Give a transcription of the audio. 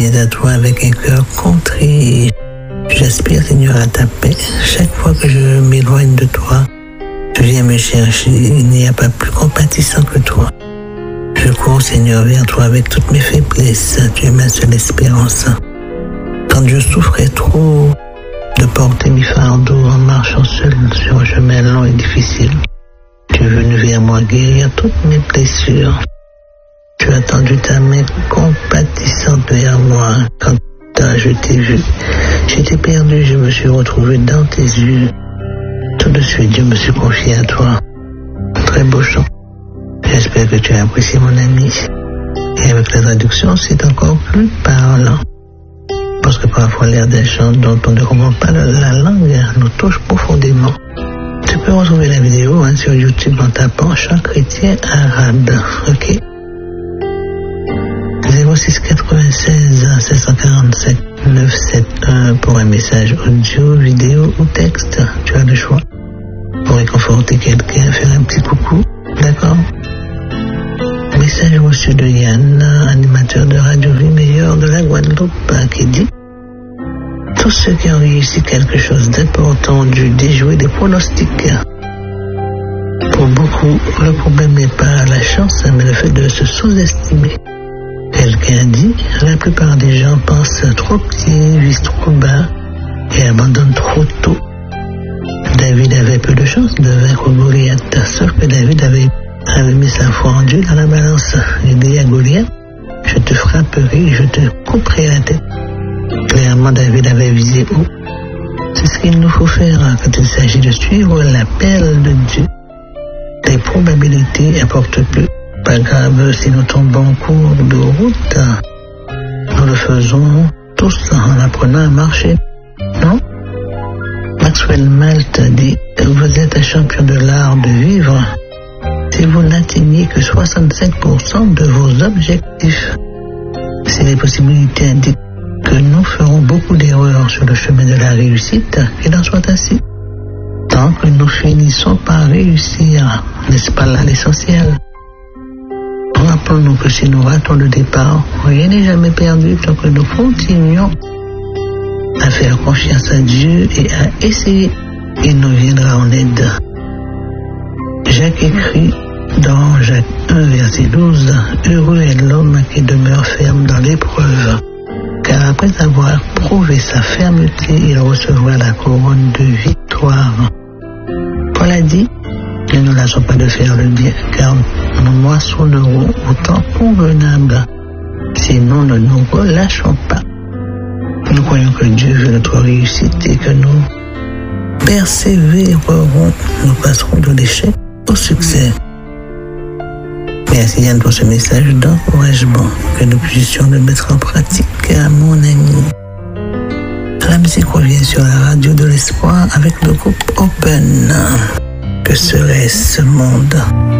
viens à toi avec un cœur contrit. J'aspire, Seigneur, à ta paix. Chaque fois que je m'éloigne de toi, tu viens me chercher. Il n'y a pas plus compatissant que toi. Je cours, Seigneur, vers toi avec toutes mes faiblesses. Tu es ma seule espérance. Quand je souffrais trop de porter mes fardeaux en marchant seul sur un chemin long et difficile, tu es venu vers moi guérir toutes mes blessures. Tu as tendu ta main compatissante vers moi. Quand je t'ai vu, j'étais perdu, je me suis retrouvé dans tes yeux. Tout de suite, je me suis confié à toi. Très beau chant. J'espère que tu as apprécié, mon ami. Et avec la traduction, c'est encore plus parlant. Parce que parfois, l'air d'un chant dont on ne comprend pas la langue nous touche profondément. Tu peux retrouver la vidéo sur YouTube en tapant Chant chrétien arabe. Ok? 06 96 747 971 pour un message audio, vidéo ou texte. Tu as le choix. Pour réconforter quelqu'un, faire un petit coucou. D'accord? Message reçu de Yann, animateur de Radio Vie Meilleure de la Guadeloupe, qui dit: tous ceux qui ont réussi quelque chose d'important ont dû déjouer des pronostics. Pour beaucoup, le problème n'est pas la chance, mais le fait de se sous-estimer. Quelqu'un dit: la plupart des gens pensent trop petit, visent trop bas et abandonnent trop tôt. David avait peu de chance de vaincre Goliath, sauf que David avait mis sa foi en Dieu dans la balance. Il dit à Goliath: je te frapperai, je te couperai la tête. Clairement, David avait visé haut. C'est ce qu'il nous faut faire quand il s'agit de suivre l'appel de Dieu. Les probabilités apportent peu. Pas grave si nous tombons en cours de route. Nous le faisons tous en apprenant à marcher. Non? Maxwell Maltz dit: vous êtes un champion de l'art de vivre si vous n'atteignez que 65% de vos objectifs. Si les possibilités indiquent que nous ferons beaucoup d'erreurs sur le chemin de la réussite, qu'il en soit ainsi. Tant que nous finissons par réussir, n'est-ce pas là l'essentiel? Rappelons-nous que si nous ratons le départ, rien n'est jamais perdu tant que nous continuons à faire confiance à Dieu et à essayer. Il nous viendra en aide. Jacques écrit dans Jacques 1, verset 12, « Heureux est l'homme qui demeure ferme dans l'épreuve, car après avoir prouvé sa fermeté, il recevra la couronne de victoire. » Paul a dit: ne nous lassons pas de faire le bien, car nous moissonnerons au temps convenable, sinon ne nous relâchons pas. Nous croyons que Dieu veut notre réussite et que nous persévérerons, nous passerons de l'échec au succès. Merci Yann pour ce message d'encouragement, que nous puissions le mettre en pratique, mon ami. La musique revient sur la radio de l'espoir avec le groupe Open. Que serait ce monde?